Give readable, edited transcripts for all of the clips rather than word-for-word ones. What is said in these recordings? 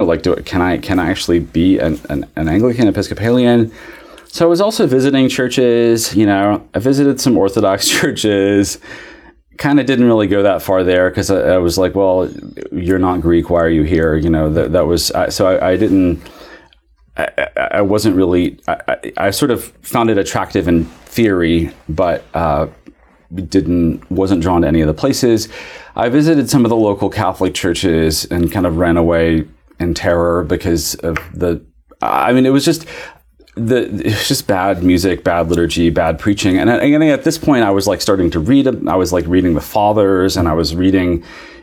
like, can I actually be an Anglican Episcopalian? So I was also visiting churches, I visited some Orthodox churches, kind of didn't really go that far there because I was like, well, you're not Greek, why are you here? That was, so I didn't, I wasn't really, I sort of found it attractive in theory, but wasn't drawn to any of the places. I visited some of the local Catholic churches and kind of ran away in terror because of it was just bad music, bad liturgy, bad preaching. And at this point I was like starting to read, I was like reading the fathers and I was reading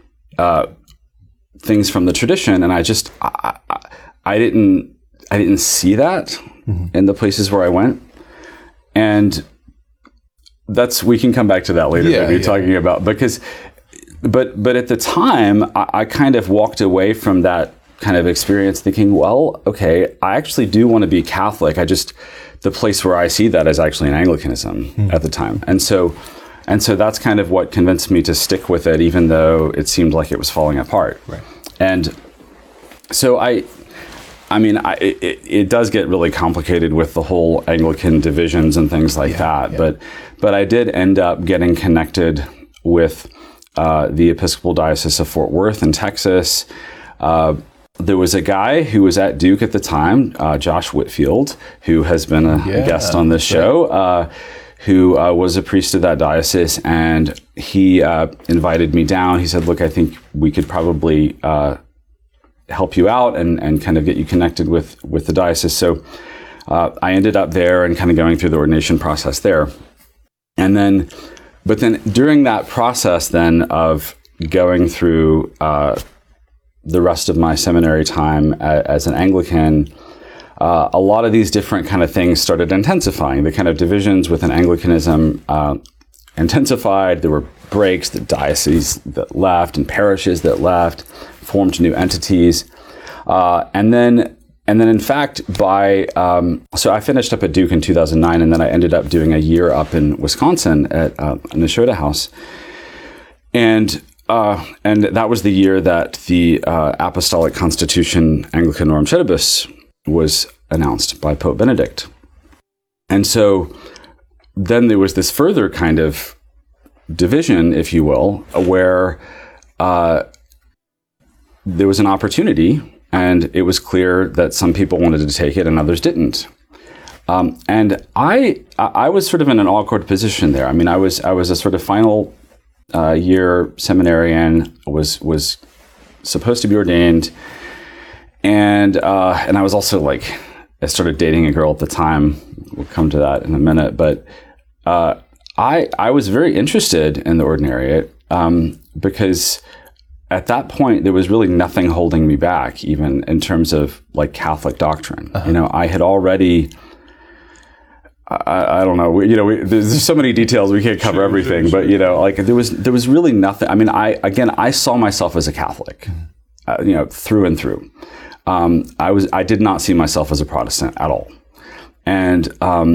things from the tradition. And I didn't see that in the places where I went. And we can come back to that later, maybe talking about, but at the time I kind of walked away from that kind of experience thinking, well, okay, I actually do want to be Catholic. The place where I see that is actually in Anglicanism at the time. And so that's kind of what convinced me to stick with it, even though it seemed like it was falling apart. Right. And so it does get really complicated with the whole Anglican divisions and things like that. Yeah. But I did end up getting connected with the Episcopal Diocese of Fort Worth in Texas. There was a guy who was at Duke at the time, Josh Whitfield, who has been a guest on this show, who was a priest of that diocese. And he invited me down. He said, look, I think we could probably help you out and kind of get you connected with the diocese. So I ended up there and kind of going through the ordination process there. But then during that process then of going through the rest of my seminary time as an Anglican, a lot of these different kind of things started intensifying. The kind of divisions within Anglicanism intensified. There were breaks, the dioceses that left and parishes that left, formed new entities. And then in fact, so I finished up at Duke in 2009, and then I ended up doing a year up in Wisconsin at Nashotah House. And that was the year that the Apostolic Constitution Anglicanorum Cedibus was announced by Pope Benedict. And so then there was this further kind of division, if you will, where there was an opportunity, and it was clear that some people wanted to take it and others didn't. And I was sort of in an awkward position there. I mean, I was a sort of final year seminarian, was supposed to be ordained, and I was also like, I started dating a girl at the time. We'll come to that in a minute, but I was very interested in the ordinariate because at that point there was really nothing holding me back, even in terms of like Catholic doctrine. I had already. I don't know. There's so many details we can't cover everything, but like there was really nothing. I mean, I saw myself as a Catholic, through and through. I did not see myself as a Protestant at all, and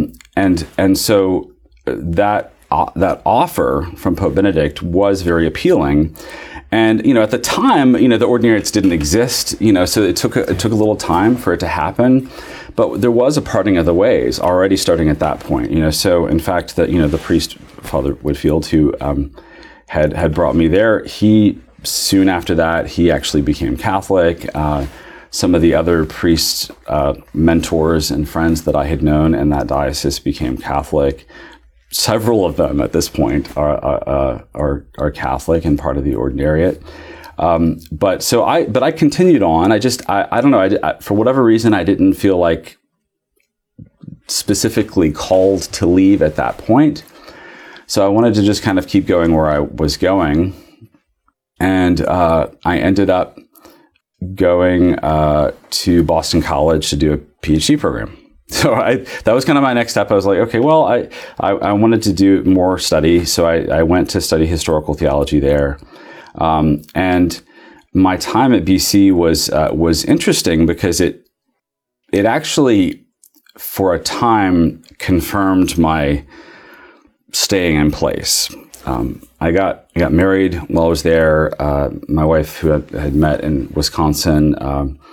so that offer from Pope Benedict was very appealing. And at the time, the ordinariates didn't exist, so it took a little time for it to happen. But there was a parting of the ways already starting at that point, So in fact, the priest, Father Whitfield, who had brought me there, he soon after that he actually became Catholic. Some of the other priests, mentors, and friends that I had known in that diocese became Catholic. Several of them at this point are Catholic and part of the ordinariate. But I continued on. I don't know. For whatever reason, I didn't feel like specifically called to leave at that point. So I wanted to just kind of keep going where I was going. And I ended up going to Boston College to do a PhD program. So that was kind of my next step. I was like, okay, well, I wanted to do more study. So I went to study historical theology there. And my time at BC was interesting because it actually, for a time, confirmed my staying in place. I got married while I was there. My wife, who I had met in Wisconsin,